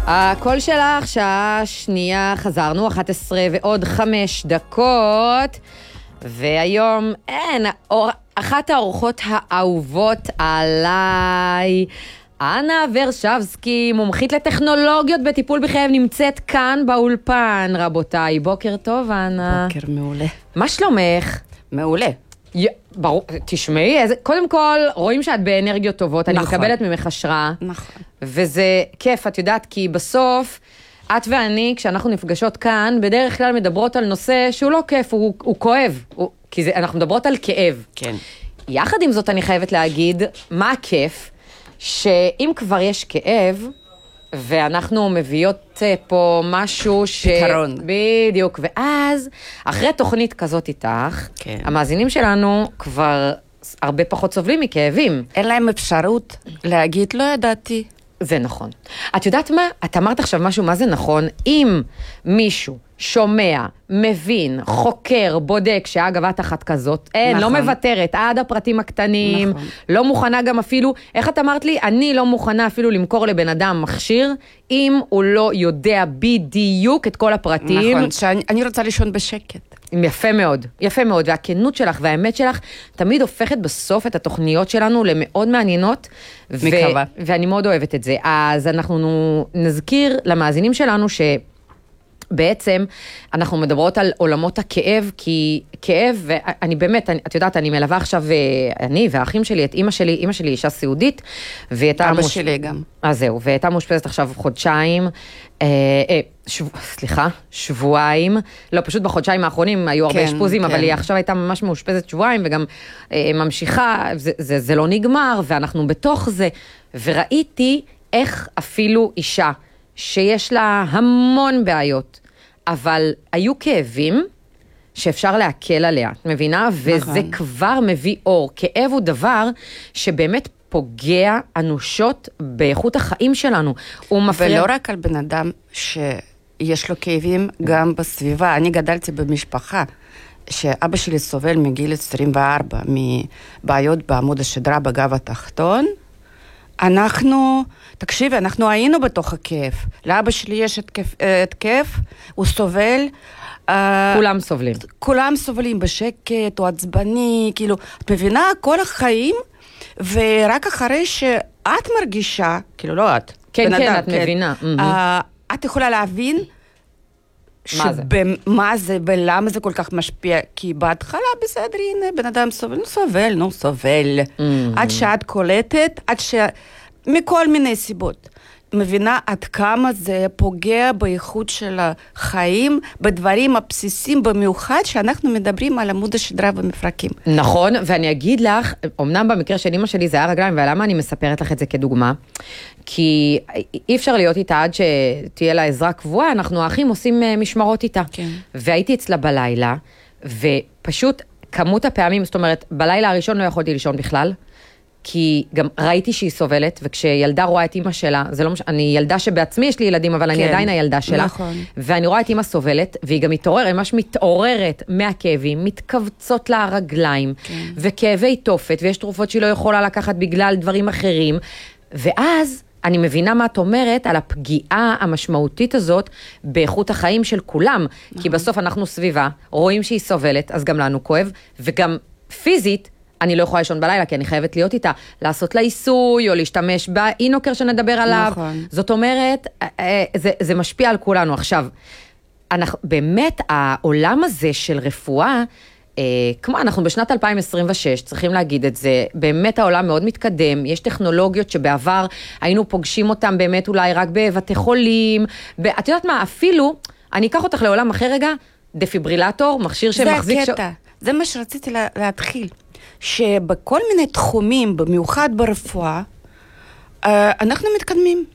הקול שלך, שעה שנייה, חזרנו, 11 ועוד 5 דקות, והיום אין, אחת האורחות האהובות עליי, אנה ורשבסקי, מומחית לטכנולוגיות בטיפול בכאב, נמצאת כאן באולפן, רבותיי. בוקר טוב, אנה. בוקר מעולה. מה שלומך? מעולה. ברור, תשמעי, קודם כל, רואים שאת באנרגיות טובות, אני מקבלת ממך השראה. נכון. וזה כיף, את יודעת, כי בסוף, את ואני, כשאנחנו נפגשות כאן, בדרך כלל מדברות על נושא שהוא לא כיף, הוא כואב, כי אנחנו מדברות על כאב. כן. יחד עם זאת, אני חייבת להגיד, מה הכיף? שאם כבר יש כאב, ואנחנו מביאות פה משהו פתרון. בדיוק, ואז, אחרי תוכנית כזאת איתך, כן. המאזינים שלנו כבר הרבה פחות סובלים מכאבים. אין להם אפשרות להגיד, לא ידעתי. זה נכון. את יודעת מה? את אמרת עכשיו משהו, מה זה נכון? אם מישהו שומע, מבין, חוקר, בודק, שאגב את אחת כזאת, אין, נכון. לא מוותרת, עד הפרטים הקטנים, נכון. לא מוכנה גם אפילו, איך את אמרת לי? אני לא מוכנה אפילו למכור לבן אדם מכשיר, אם הוא לא יודע בדיוק את כל הפרטים. נכון, שאני רוצה לישון בשקט. יפה מאוד, יפה מאוד, והכנות שלך והאמת שלך תמיד הופכת בסוף את התוכניות שלנו למאוד מעניינות. מקווה. ואני מאוד אוהבת את זה. אז אנחנו נזכיר למאזינים שלנו בעצם אנחנו מדברות על עולמות הכאב, כי כאב, ואני באמת, את יודעת, אני מלווה עכשיו, אני והאחים שלי, את אמא שלי אישה סיעודית, אבא שלי גם. אז זהו, והייתה מאושפזת עכשיו חודשיים, שבועיים, לא, פשוט בחודשיים האחרונים היו הרבה אשפוזים, אבל היא עכשיו הייתה ממש מאושפזת שבועיים, וגם ממשיכה, זה לא נגמר, ואנחנו בתוך זה, וראיתי איך אפילו אישה, שיש לה המון בעיות, אבל היו כאבים שאפשר להקל עליה, את מבינה? וזה כבר מביא אור. כאב הוא דבר שבאמת פוגע אנושות באיכות החיים שלנו. ולא רק על בן אדם שיש לו כאבים, גם בסביבה. אני גדלתי במשפחה שאבא שלי סובל מגיל 24 מבעיות בעמוד השדרה בגב התחתון. תקשיבי, אנחנו היינו בתוך הכאב. לאבא שלי יש התקף, הוא סובל. כולם סובלים. כולם סובלים בשקט או עצבני, כאילו, את מבינה, כל החיים, ורק אחרי שאת מרגישה, כאילו לא את. כן, כן, את מבינה. את יכולה להבין מה זה ולמה זה כל כך משפיע, כי בהתחלה בסדר, הנה, בן אדם סובל, עד שאת קולטת, מכל מיני סיבות. מבינה עד כמה זה פוגע באיכות של החיים, בדברים הבסיסיים במיוחד, שאנחנו מדברים על עמוד השדרה ומפרקים. נכון, ואני אגיד לך, אמנם במקרה של אמא שלי זה היה רגליים, ולמה אני מספרת לך את זה כדוגמה? כי אי אפשר להיות איתה עד שתהיה לה עזרה קבועה, אנחנו האחים עושים משמרות איתה. כן. והייתי אצלה בלילה, ופשוט כמות הפעמים, זאת אומרת, בלילה הראשון לא יכולתי לישון בכלל, כי גם ראיתי שהיא סובלת, וכשילדה רואה את אמא שלה, זה לא אני ילדה שבעצמי יש לי ילדים, אבל אני עדיין הילדה שלה, נכון. ואני רואה את אמא סובלת, והיא גם ממש מתעוררת מהכאבים, מתכווצות לה הרגליים, וכאבי תופת, ויש תרופות שהיא לא יכולה לקחת בגלל דברים אחרים, ואז אני מבינה מה את אומרת על הפגיעה המשמעותית הזאת באיכות החיים של כולם, כי בסוף אנחנו סביבה, רואים שהיא סובלת, אז גם לנו כואב, וגם פיזית, אני לא יכולה לישון בלילה, כי אני חייבת להיות איתה, לעשות לה עיסוי, או להשתמש באינוקר שנדבר עליו. נכון. זאת אומרת, זה משפיע על כולנו. עכשיו, באמת, העולם הזה של רפואה, כמו אנחנו בשנת 2026, צריכים להגיד את זה, באמת העולם מאוד מתקדם, יש טכנולוגיות שבעבר היינו פוגשים אותם באמת אולי רק בבתי חולים, את יודעת מה, אפילו, אני אקח אותך לעולם אחר רגע, דפיברילטור, מכשיר שמחזיק... זה הקטע, זה מה שרציתי להתחיל. שבכל מיני תחומים, במיוחד ברפואה, אנחנו מתקדמים.